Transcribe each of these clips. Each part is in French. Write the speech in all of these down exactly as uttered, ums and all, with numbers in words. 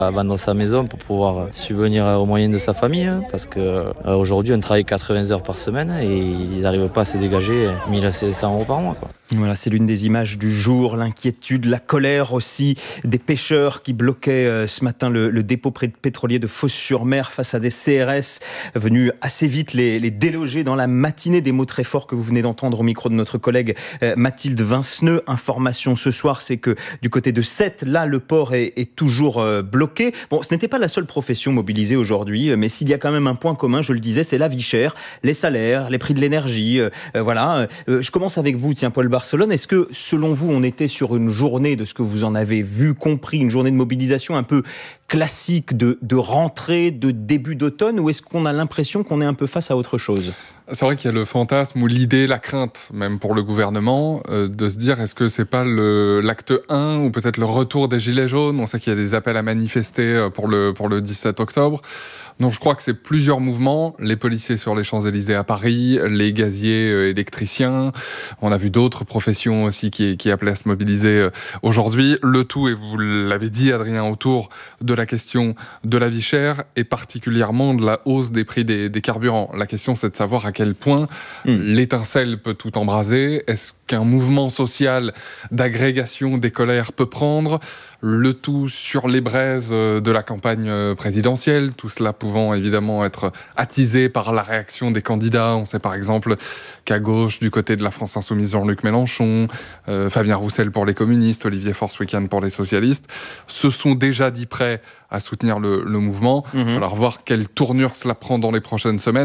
à vendre sa maison pour pouvoir subvenir aux moyens de sa famille, hein, parce qu'aujourd'hui on travaille quatre-vingts heures par semaine et ils n'arrivent pas à se dégager mille cinq cents euros par mois, quoi. Voilà, c'est l'une des images du jour, l'inquiétude, la colère aussi des pêcheurs qui bloquaient euh, ce matin le, le dépôt pétrolier de Fos-sur-Mer face à des C R S venus assez vite les, les déloger dans la matinée. Des mots très forts que vous venez d'entendre au micro de notre collègue euh, Mathilde Vinceneux. Information ce soir, c'est que du côté de Sète, là le port est, est toujours euh, bloqué. Bon, ce n'était pas la seule profession mobilisée aujourd'hui, mais s'il y a quand même un point commun, je le disais, c'est la vie chère, les salaires, les prix de l'énergie. Euh, euh, voilà. Euh, je commence avec vous, tiens, Paul Barcelone. Est-ce que, selon vous, on était sur une journée, de ce que vous en avez vu, compris, une journée de mobilisation un peu classique de, de rentrée, de début d'automne, ou est-ce qu'on a l'impression qu'on est un peu face à autre chose ? C'est vrai qu'il y a le fantasme ou l'idée, la crainte, même pour le gouvernement, euh, de se dire est-ce que c'est pas le, l'acte un ou peut-être le retour des Gilets jaunes ? On sait qu'il y a des appels à manifester pour le, pour le dix-sept octobre. Donc je crois que c'est plusieurs mouvements, les policiers sur les Champs-Élysées à Paris, les gaziers euh, électriciens, on a vu d'autres professions aussi qui, qui appelaient à se mobiliser euh, aujourd'hui. Le tout, et vous l'avez dit Adrien, autour de la question de la vie chère et particulièrement de la hausse des prix des, des carburants. La question c'est de savoir à quel point mmh. l'étincelle peut tout embraser. Est-ce qu'un mouvement social d'agrégation des colères peut prendre ? Le tout sur les braises de la campagne présidentielle, tout cela pouvant évidemment être attisé par la réaction des candidats. On sait par exemple qu'à gauche, du côté de la France Insoumise, Jean-Luc Mélenchon, euh, Fabien Roussel pour les communistes, Olivier Faure-Swickan pour les socialistes, se sont déjà dit prêts à soutenir le, le mouvement. Il mmh. va falloir voir quelle tournure cela prend dans les prochaines semaines.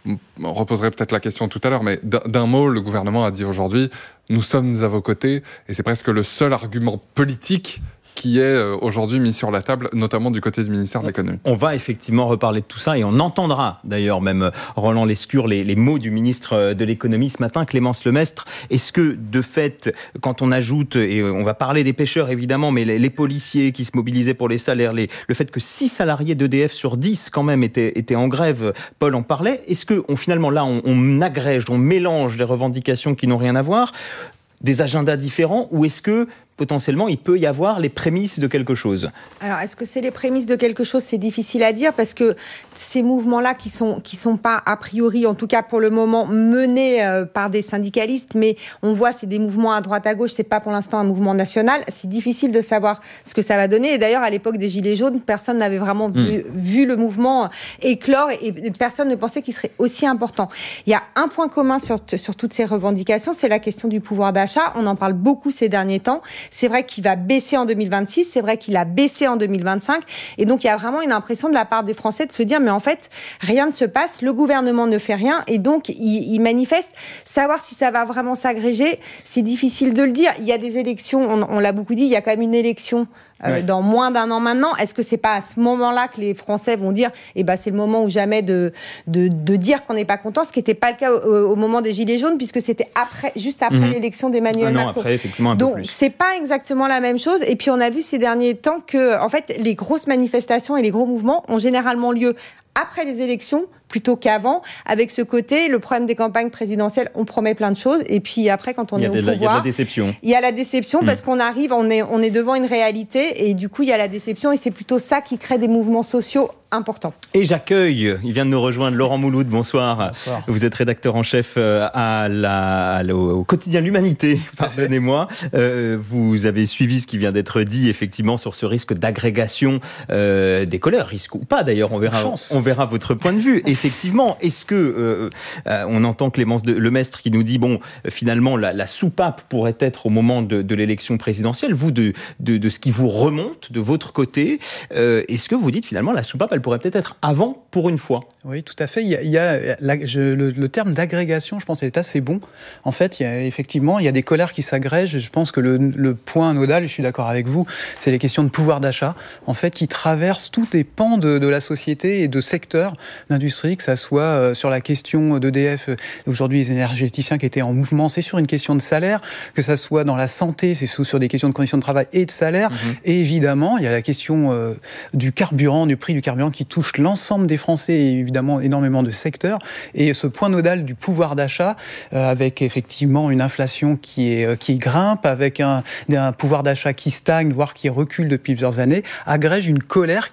On reposerait peut-être la question tout à l'heure, mais d'un, d'un mot, le gouvernement a dit aujourd'hui « nous sommes à vos côtés » et c'est presque le seul argument politique qui est aujourd'hui mis sur la table, notamment du côté du ministère de l'économie. On va effectivement reparler de tout ça et on entendra d'ailleurs même Roland Lescure, les, les mots du ministre de l'économie ce matin, Clémence Lemestre. Est-ce que de fait, quand on ajoute, et on va parler des pêcheurs évidemment, mais les, les policiers qui se mobilisaient pour les salaires, les, le fait que six salariés d'E D F sur dix quand même étaient, étaient en grève, Paul en parlait, est-ce que on, finalement là on, on agrège, on mélange des revendications qui n'ont rien à voir, des agendas différents, ou est-ce que potentiellement, il peut y avoir les prémices de quelque chose. Alors, est-ce que c'est les prémices de quelque chose ? C'est difficile à dire parce que ces mouvements-là qui sont, qui sont pas, a priori, en tout cas pour le moment, menés euh, par des syndicalistes, mais on voit, c'est des mouvements à droite, à gauche, c'est pas pour l'instant un mouvement national. C'est difficile de savoir ce que ça va donner. Et d'ailleurs, à l'époque des Gilets jaunes, personne n'avait vraiment mmh. vu, vu le mouvement éclore et personne ne pensait qu'il serait aussi important. Il y a un point commun sur, sur toutes ces revendications, c'est la question du pouvoir d'achat. On en parle beaucoup ces derniers temps. C'est vrai qu'il va baisser en deux mille vingt-six, c'est vrai qu'il a baissé en deux mille vingt-cinq. Et donc, il y a vraiment une impression de la part des Français de se dire, mais en fait, rien ne se passe, le gouvernement ne fait rien. Et donc, il, il manifeste. Savoir si ça va vraiment s'agréger, c'est difficile de le dire. Il y a des élections, on, on l'a beaucoup dit, il y a quand même une élection Euh, ouais. dans moins d'un an maintenant. Est-ce que c'est pas à ce moment-là que les Français vont dire eh ben, c'est le moment ou jamais de, de, de dire qu'on n'est pas content, ce qui n'était pas le cas au, au moment des Gilets jaunes, puisque c'était après, juste après mmh. l'élection d'Emmanuel un an Macron. Après, effectivement, un Donc, peu plus. c'est pas exactement la même chose. Et puis, on a vu ces derniers temps que, en fait, les grosses manifestations et les gros mouvements ont généralement lieu après les élections, plutôt qu'avant, avec ce côté, le problème des campagnes présidentielles, on promet plein de choses, et puis après, quand on est au pouvoir... Il y a de la déception. Il y a la déception, mmh. parce qu'on arrive, on est, on est devant une réalité, et du coup, il y a la déception, et c'est plutôt ça qui crée des mouvements sociaux importants. Et j'accueille, il vient de nous rejoindre, Laurent Mouloud, bonsoir. Bonsoir. Vous êtes rédacteur en chef à la, à la, au quotidien L'Humanité, pardonnez-moi. Euh, vous avez suivi ce qui vient d'être dit, effectivement, sur ce risque d'agrégation euh, des colères, risque ou pas d'ailleurs, on verra, on verra votre point de vue. Effectivement, est-ce que, euh, euh, on entend Clémence de, Lemestre qui nous dit, bon, finalement, la, la soupape pourrait être au moment de, de l'élection présidentielle, vous, de, de, de ce qui vous remonte de votre côté, euh, est-ce que vous dites, finalement, la soupape, elle pourrait peut-être être avant pour une fois? Oui, tout à fait. Il y a, il y a la, je, le, le terme d'agrégation, je pense, est assez bon. En fait, il y a, effectivement, il y a des colères qui s'agrègent. Je pense que le, le point nodal, et je suis d'accord avec vous, c'est les questions de pouvoir d'achat, en fait, qui traversent tous les pans de, de la société et de secteurs d'industrie l'énergie, que ça soit euh, sur la question d'E D F, euh, aujourd'hui les énergéticiens qui étaient en mouvement, c'est sur une question de salaire, que ça soit dans la santé, c'est sur des questions de conditions de travail et de salaire, mmh. et évidemment, il y a la question euh, du carburant, du prix du carburant qui touche l'ensemble des Français et évidemment énormément de secteurs, et ce point nodal du pouvoir d'achat, euh, avec effectivement une inflation qui, est, euh, qui grimpe, avec un, un pouvoir d'achat qui stagne, voire qui recule depuis plusieurs années, agrège une colère